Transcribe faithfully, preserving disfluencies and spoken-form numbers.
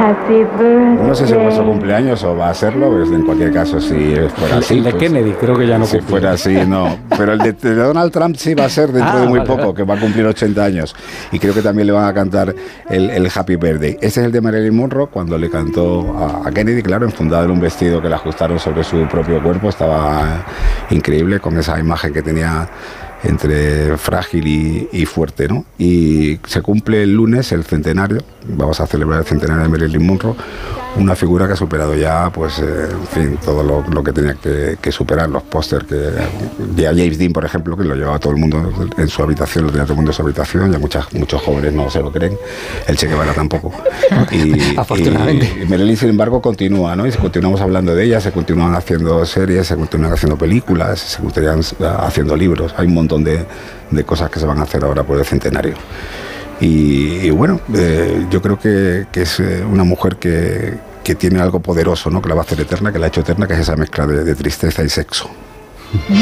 Happy birthday. No sé si es vuestro cumpleaños o va a serlo, pues en cualquier caso, si fuera así. El de pues, Kennedy creo que ya no Si cumple. fuera así, no. Pero el de, de Donald Trump sí va a ser dentro Ah, de muy vale, poco, vale. que va a cumplir ochenta años. Y creo que también le van a cantar el, el Happy Birthday. Ese es el de Marilyn Monroe, cuando le cantó a, a Kennedy, claro, enfundada en un vestido que le ajustaron sobre su propio cuerpo. Estaba increíble, con esa imagen que tenía entre frágil y, y fuerte, ¿no? Y se cumple el lunes el centenario, vamos a celebrar el centenario de Marilyn Monroe, una figura que ha superado ya, pues, eh, en fin, todo lo, lo que tenía que, que superar, los pósters que ya James Dean, por ejemplo, que lo llevaba todo el mundo en su habitación, lo tenía todo el mundo en su habitación, ya muchas, muchos jóvenes no se lo creen, el Che Guevara tampoco. Y, Afortunadamente. y Marilyn, sin embargo, continúa, ¿no? Y continuamos hablando de ella, se continúan haciendo series, se continúan haciendo películas, se continúan haciendo libros, hay un montón De, de cosas que se van a hacer ahora por el centenario. Y, y bueno, eh, yo creo que, que es una mujer que, que tiene algo poderoso, ¿no? Que la va a hacer eterna, que la ha hecho eterna, que es esa mezcla de, de tristeza y sexo.